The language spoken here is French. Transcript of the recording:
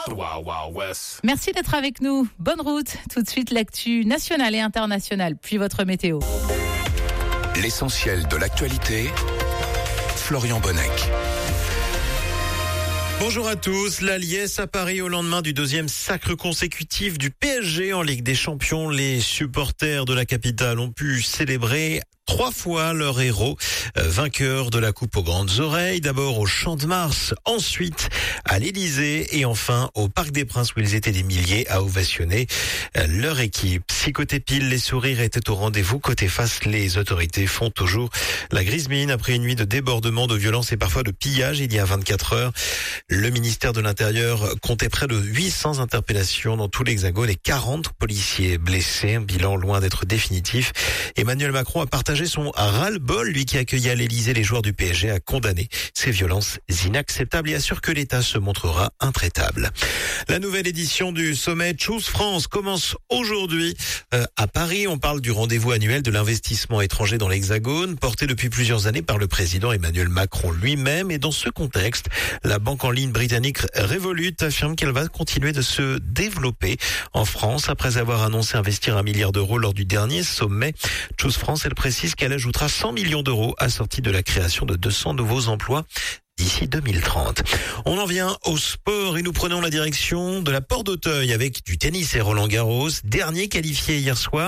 Wild Wild West. Merci d'être avec nous. Bonne route. Tout de suite, l'actu nationale et internationale, puis votre météo. L'essentiel de l'actualité, Florian Bonnec. Bonjour à tous. La liesse à Paris au lendemain du deuxième sacre consécutif du PSG en Ligue des Champions. Les supporters de la capitale ont pu célébrer 3 fois leur héros, vainqueur de la Coupe aux grandes oreilles, d'abord au Champ de Mars, ensuite à l'Élysée et enfin au Parc des Princes où ils étaient des milliers à ovationner leur équipe. Si côté pile, les sourires étaient au rendez-vous, côté face, les autorités font toujours la grise mine après une nuit de débordements, de violence et parfois de pillage il y a 24 heures. Le ministère de l'Intérieur comptait près de 800 interpellations dans tout l'Hexagone et 40 policiers blessés, un bilan loin d'être définitif. Emmanuel Macron a partagé son ras-le-bol, lui qui accueillait à l'Élysée les joueurs du PSG, a condamné ces violences inacceptables et assure que l'État se montrera intraitable. La nouvelle édition du sommet Choose France commence aujourd'hui à Paris. On parle du rendez-vous annuel de l'investissement étranger dans l'Hexagone, porté depuis plusieurs années par le président Emmanuel Macron lui-même. Et dans ce contexte, la banque en ligne britannique Revolut affirme qu'elle va continuer de se développer en France après avoir annoncé investir 1 milliard d'euros lors du dernier sommet Choose France. Elle précise qu'elle ajoutera 100 millions d'euros assortis de la création de 200 nouveaux emplois d'ici 2030. On en vient au sport et nous prenons la direction de la Porte d'Auteuil avec du tennis et Roland Garros, dernier qualifié hier soir.